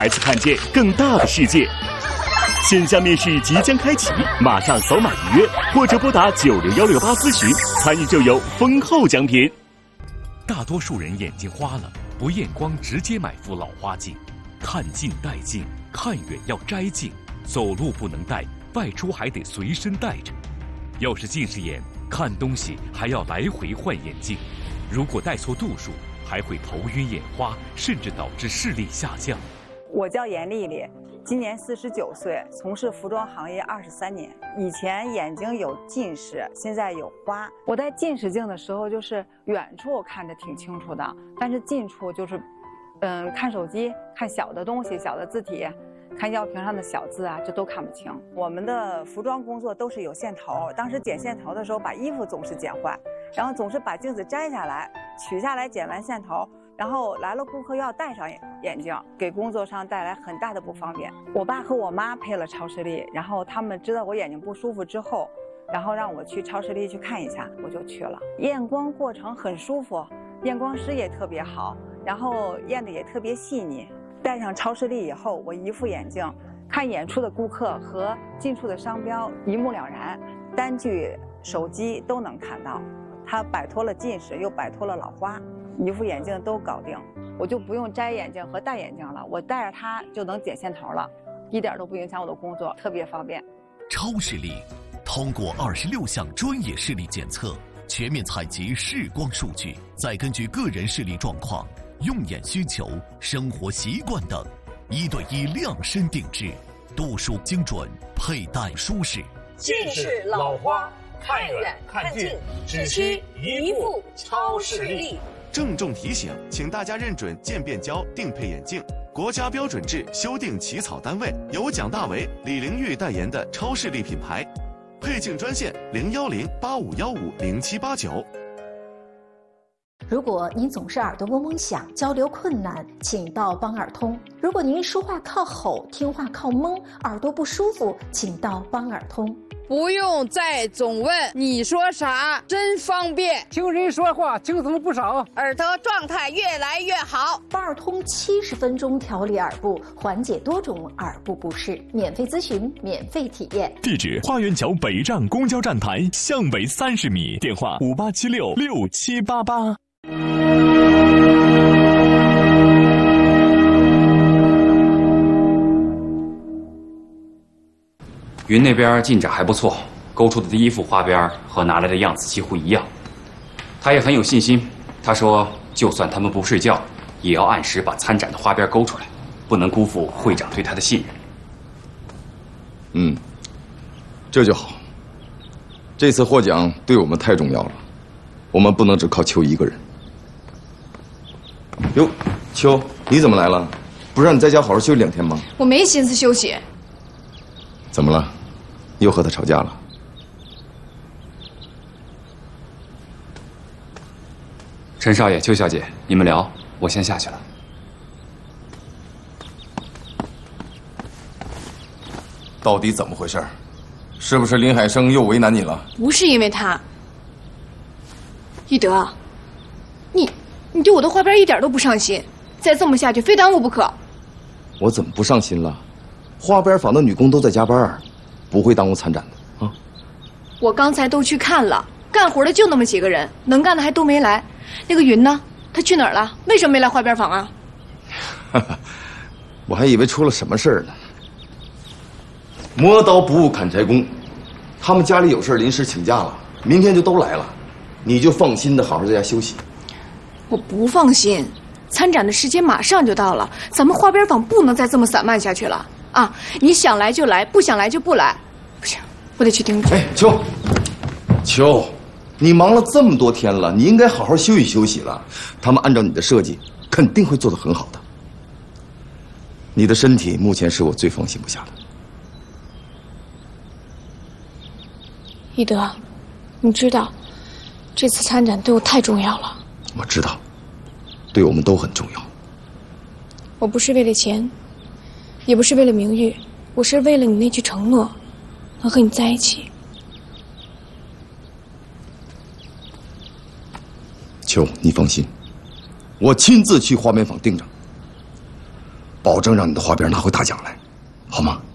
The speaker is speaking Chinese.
孩子看见更大的世界。线下面试即将开启，马上扫码预约，或者拨打90168咨询，参与就有丰厚奖品。 大多数人眼睛花了，不验光直接买副老花镜，看近戴近，看远要摘镜，走路不能戴，外出还得随身带着。要是近视眼，看东西还要来回换眼镜，如果戴错度数，还会头晕眼花，甚至导致视力下降。 我叫严丽丽，今年49岁，从事服装行业23年。以前眼睛有近视，现在有花。我戴近视镜的时候，就是远处看着挺清楚的，但是近处就是，看手机、看小的东西、小的字体、看药瓶上的小字啊，这都看不清。我们的服装工作都是有线头，当时剪线头的时候，把衣服总是剪坏，然后总是把镜子摘下来，取下来剪完线头。然后来了顾客要戴上眼镜，给工作上带来很大的不方便。我爸和我妈配了超视力，然后他们知道我眼睛不舒服之后，然后让我去超视力去看一下，我就去了。验光过程很舒服，验光师也特别好，然后验的也特别细腻。戴上超视力以后，我一副眼镜，看远处的顾客和近处的商标一目了然，单据、手机都能看到。它摆脱了近视，又摆脱了老花。一副眼镜都搞定，我就不用摘眼镜和戴眼镜了，我戴着它就能剪线头了，一点都不影响我的工作，特别方便。 超视力通过26项专业视力检测，全面采集视光数据，再根据个人视力状况、用眼需求、生活习惯等，1对1量身定制，度数精准，佩戴舒适。 近视、老花，看远看近，只需一副超视力。 郑重提醒，请大家认准渐变胶定配眼镜，国家标准制修订起草单位由蒋大为、李玲玉代言的超视力品牌。配镜专线010-8515-0789。 如果您总是耳朵嗡嗡响，交流困难，请到帮耳通。如果您说话靠吼，听话靠蒙，耳朵不舒服，请到帮耳通。 不用再总问你说啥，真方便。 听人说话轻松不少， 耳朵状态越来越好。 帮耳通70分钟调理耳部，缓解多种耳部不适，免费咨询，免费体验。 地址：花园桥北站公交站台向北30米，电话58766788。 云那边进展还不错，勾出的第一幅花边和拿来的样子几乎一样。他也很有信心，他说就算他们不睡觉，也要按时把参展的花边勾出来，不能辜负会长对他的信任。这就好。这次获奖对我们太重要了，我们不能只靠邱一个人。哟，邱，你怎么来了？不是让你在家好好休息2天吗？ 我没心思休息。 怎么了？又和他吵架了？ 陈少爷、邱小姐，你们聊，我先下去了。 到底怎么回事？是不是林海生又为难你了？ 不是因为他。一德，你对我的花边一点都不上心，再这么下去非耽误不可。 我怎么不上心了？花边坊的女工都在加班，不会耽误参展的啊。 我刚才都去看了，干活的就那么几个人，能干的还都没来。那个云呢？他去哪儿了？为什么没来花边坊啊？ 我还以为出了什么事儿呢。磨刀不误砍柴工，他们家里有事临时请假了，明天就都来了，你就放心的好好在家休息。 我不放心，参展的时间马上就到了，咱们花边坊不能再这么散漫下去了啊！你想来就来，不想来就不来。不行，我得去盯着。 哎，秋，你忙了这么多天了，你应该好好休息休息了。他们按照你的设计，肯定会做得很好的。你的身体目前是我最放心不下的。 一德，你知道，这次参展对我太重要了。 我知道，对我们都很重要。 我不是为了钱，也不是为了名誉，我是为了你那句承诺，能和你在一起。 秋，你放心，我亲自去花棉坊盯着。 保证让你的花边拿回大奖来，好吗？